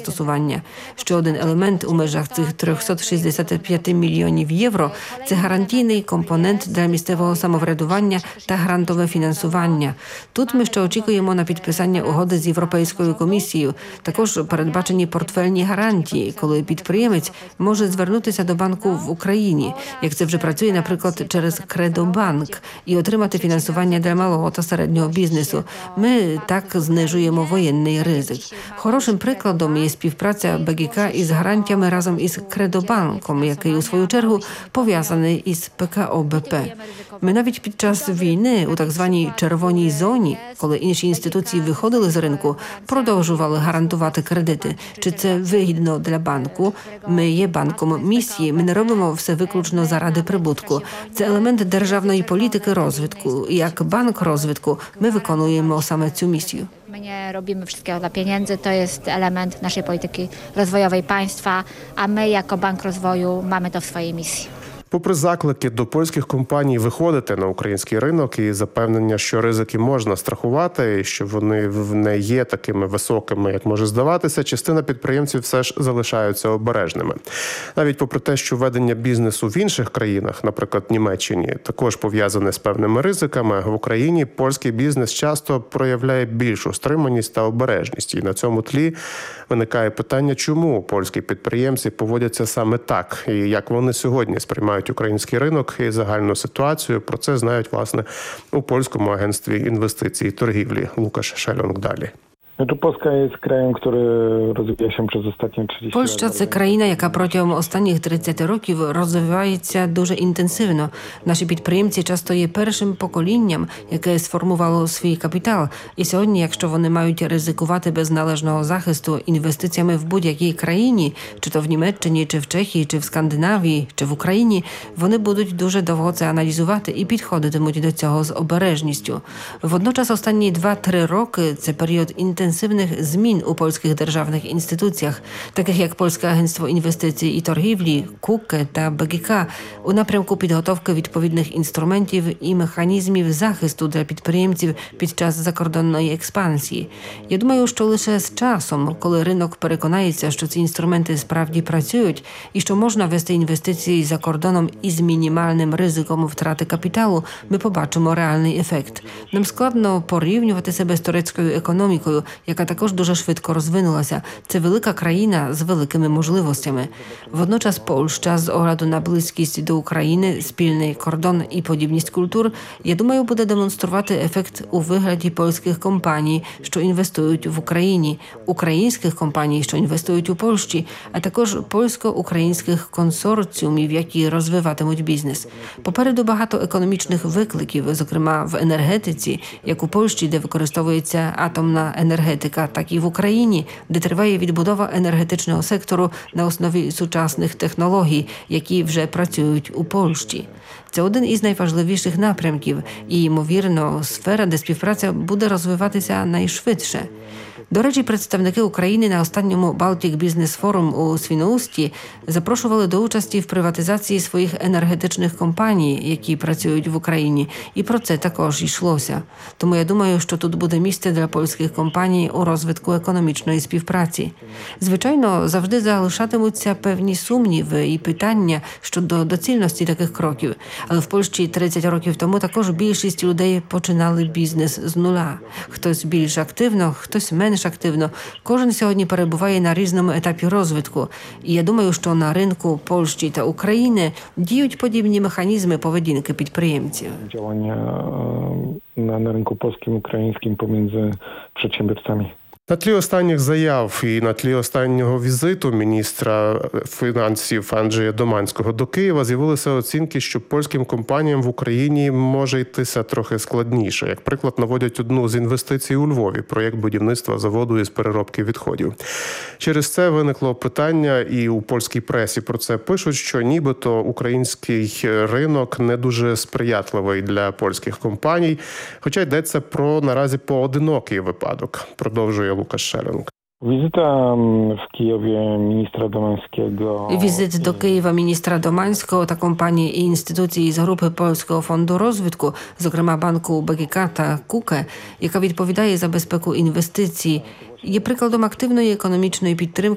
застосування. Ще один елемент у межах цих 365 мільйонів євро – це гарантійний компонент для місцевого самоврядування та грантове фінансування. Тут ми ще очікуємо на підписання угоди з Європейською комісією. Також передбачені портфельні гарантії, коли підприємець може звернутися до банку в Україні, як це вже працює, наприклад, через Кредобанк, і отримати фінансування для малого та середнього бізнесу. Ми так знижуємо воєнний ризик. Хорошим прикладом є співпраця БГК із гарантіями разом із Кредобанком, який, у свою чергу, пов'язаний із ПКО БП. Ми навіть під час війни у так званій червоній зоні, коли інші інституції виходили з ринку, продовжували гарантувати кредити. Чи це вигідно для банку? Ми є банком місії, ми не робимо все виключно заради прибутку. Це елемент державної політики розвитку. І як банк розвитку ми виконуємо саме цю місію. My nie robimy wszystkiego dla pieniędzy, to jest element naszej polityki rozwojowej państwa, a my jako Bank Rozwoju mamy to w swojej misji. Попри заклики до польських компаній виходити на український ринок і запевнення, що ризики можна страхувати, і що вони не є такими високими, як може здаватися, частина підприємців все ж залишаються обережними. Навіть попри те, що ведення бізнесу в інших країнах, наприклад, Німеччині, також пов'язане з певними ризиками, в Україні польський бізнес часто проявляє більшу стриманість та обережність. І на цьому тлі виникає питання, чому польські підприємці поводяться саме так, і як вони сьогодні сприймають український ринок і загальну ситуацію. Про це знають, власне, у Польському агентстві інвестицій і торгівлі. Лукаш Шелонг далі. Polska jest krajem, który rozwija się przez ostatnie 30 lat. Польща – це країна, яка протягом останніх 30 років розвивається дуже інтенсивно. Наші підприємці часто є першим поколінням, яке сформувало свій капітал. І сьогодні, якщо вони мають ризикувати без належного захисту інвестиціями в будь-якій країні, чи то в Німеччині, чи в Чехії, чи в Скандинавії, чи в Україні, вони будуть дуже довго це аналізувати і підходитимуть до цього з обережністю. Водночас останні 2-3 роки – це період інтенсивних змін у польських державних інституціях, таких як Польське агентство інвестицій і торгівлі, КУКЕ та БГК, у напрямку підготовки відповідних інструментів і механізмів захисту для підприємців під час закордонної експансії. Я думаю, що лише з часом, коли ринок переконається, що ці інструменти справді працюють і що можна вести інвестиції за кордоном із мінімальним ризиком втрати капіталу, ми побачимо реальний ефект. Нам складно порівнювати себе з турецькою економікою, яка також дуже швидко розвинулася. Це велика країна з великими можливостями. Водночас Польща, з огляду на близькість до України, спільний кордон і подібність культур, я думаю, буде демонструвати ефект у вигляді польських компаній, що інвестують в Україні, українських компаній, що інвестують у Польщі, а також польсько-українських консорціумів, які розвиватимуть бізнес. Попереду багато економічних викликів, зокрема в енергетиці, як у Польщі, де використовується атомна енергетика, так і в Україні, де триває відбудова енергетичного сектору на основі сучасних технологій, які вже працюють у Польщі. Це один із найважливіших напрямків і, ймовірно, сфера, де співпраця буде розвиватися найшвидше. До речі, представники України на останньому Baltic Business Forum у Свіноусті запрошували до участі в приватизації своїх енергетичних компаній, які працюють в Україні. І про це також йшлося. Тому я думаю, що тут буде місце для польських компаній у розвитку економічної співпраці. Звичайно, завжди залишатимуться певні сумніви і питання щодо доцільності таких кроків. Але в Польщі 30 років тому також більшість людей починали бізнес з нуля. Хтось більш активно, хтось менш активно. Кожен сьогодні перебуває на різному етапі розвитку. І я думаю, що на ринку Польщі та України діють подібні механізми поведінки підприємців. Działania na rynku polskim, ukraińskim pomiędzy przedsiębiorcami. На тлі останніх заяв і на тлі останнього візиту міністра фінансів Анджея Доманського до Києва з'явилися оцінки, що польським компаніям в Україні може йтися трохи складніше. Як приклад наводять одну з інвестицій у Львові – проєкт будівництва заводу із переробки відходів. Через це виникло питання, і у польській пресі про це пишуть, що нібито український ринок не дуже сприятливий для польських компаній, хоча йдеться про наразі поодинокий випадок, продовжує Лукаш Шелонг. Wizyta w Kijowie ministra Domańskiego. Візит до Києва міністра Доманського та компанії і інституції з групи Польського фонду розвитку, зокрема банку БГК та КУКЕ, яка відповідає за безпеку інвестицій, є прикладом активної економічної підтримки